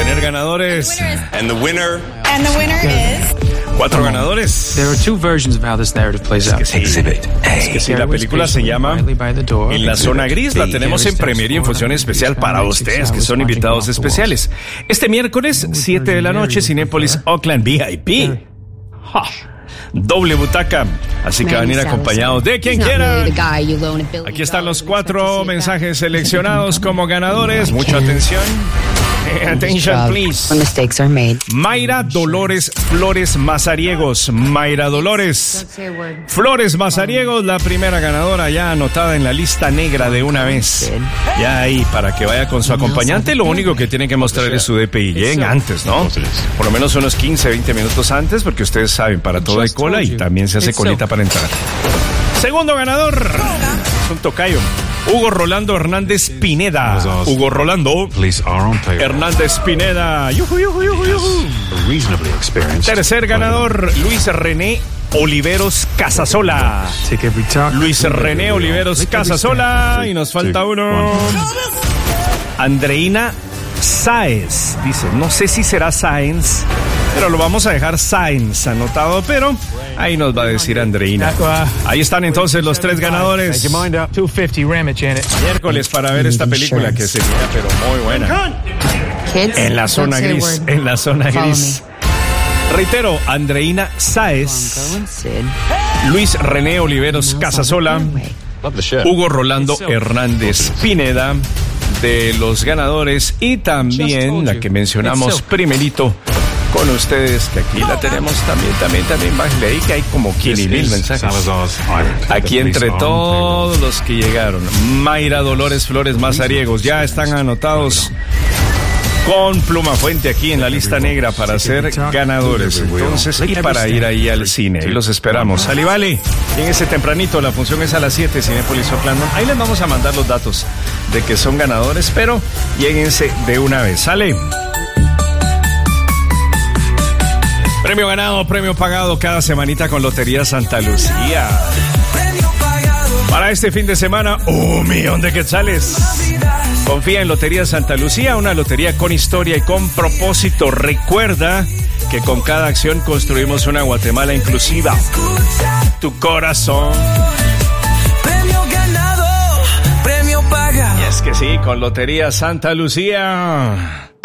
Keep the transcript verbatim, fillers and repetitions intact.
tener ganadores. And the winner. And the winner is... Cuatro ganadores. There are two versions of how this narrative plays out. Sí. Exhibit A. Es que si la película se llama En la Zona Gris, la tenemos en premiere y en función especial para ustedes, que son invitados especiales. Este miércoles, siete de la noche, Cinépolis Oakland V I P. Ja. Doble butaca, así que van a ir acompañados de quien quiera. Aquí están los cuatro mensajes seleccionados como ganadores. Mucha atención. Attention, please. Mayra Dolores Flores Mazariegos. Mayra Dolores Flores Mazariegos, la primera ganadora ya anotada en la lista negra de una vez. Ya ahí, para que vaya con su acompañante, lo único que tiene que mostrar es su D P I. Lleguen antes, ¿no? Por lo menos unos quince, veinte minutos antes, porque ustedes saben, para todo hay cola y también se hace colita para entrar. Segundo ganador. Es un tocayo. Hugo Rolando Hernández Pineda. Hugo Rolando Hernández Pineda. Yuhu, yuhu, yuhu, yuhu. Tercer ganador, Luis René Oliveros Casasola. Luis René Oliveros Casasola. Y nos falta uno. Andreina Sáez. Dice, no sé si será Sáenz, pero lo vamos a dejar Sáenz anotado, pero ahí nos va a decir Andreina. Ahí están entonces los tres ganadores. Miércoles para ver esta película que sería, pero muy buena. En la zona gris, en la zona gris. Reitero, Andreina Sáez, Luis René Oliveros Casasola, Hugo Rolando Hernández Pineda, de los ganadores, y también la que mencionamos primerito con ustedes, que aquí la tenemos también, también, también, bájale ahí que hay como quince mil mensajes. Aquí entre todos los que llegaron, Mayra Dolores Flores Mazariegos, ya están anotados con pluma fuente aquí en la lista negra para ser ganadores. Entonces, y para ir ahí al cine, y los esperamos. Sale, vale. En ese tempranito, la función es a las siete, Cinépolis Oakland. Ahí les vamos a mandar los datos de que son ganadores, pero lléguense de una vez. Sale. Premio ganado, premio pagado cada semanita con Lotería Santa Lucía. Para este fin de semana, un millón de quetzales. Confía en Lotería Santa Lucía, una lotería con historia y con propósito. Recuerda que con cada acción construimos una Guatemala inclusiva. Tu corazón. Premio ganado, premio pagado. Y es que sí, con Lotería Santa Lucía.